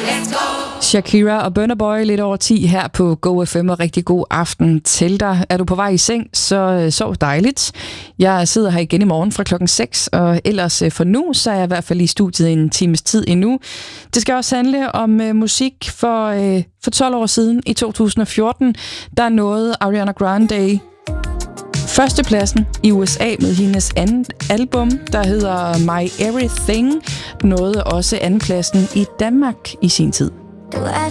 Shakira og Burna Boy lidt over 10 her på Go FM, og rigtig god aften til dig. Er du på vej i seng, så sov dejligt. Jeg sidder her igen i morgen fra klokken 6, og ellers for nu, så er jeg i hvert fald i studiet en times tid endnu. Det skal også handle om musik for 12 år siden, i 2014. Der nåede Ariana Grande førstepladsen i USA med hendes andet album, der hedder My Everything. Nåede også andenpladsen i Danmark i sin tid.